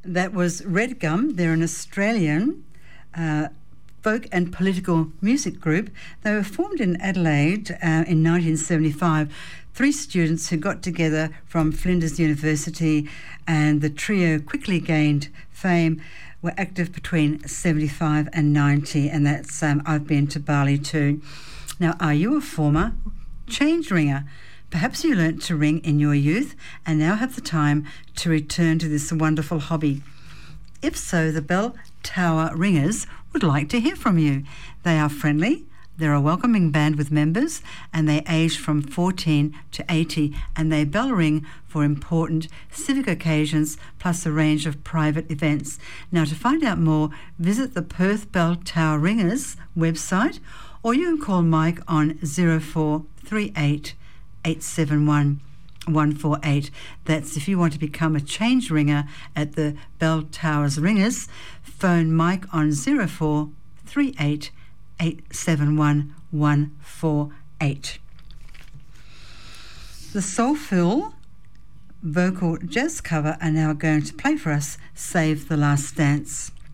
That was Red Gum. They're an Australian folk and political music group. They were formed in Adelaide in 1975. 3 students who got together from Flinders University, and the trio quickly gained fame. Were active between 75 and 90, and that's I've Been to Bali Too. Now, are you a former change ringer? Perhaps you learnt to ring in your youth and now have the time to return to this wonderful hobby. If so, the Bell Tower Ringers would like to hear from you. They are friendly, they're a welcoming band with members, and they age from 14 to 80, and they bell ring for important civic occasions plus a range of private events. Now, to find out more, visit the Perth Bell Tower Ringers website, or you can call Mike on 0438 871 148. That's if you want to become a change ringer at the Bell Towers Ringers. Phone Mike on 0438 871 148. The Soulful vocal jazz cover are now going to play for us Save the Last Dance.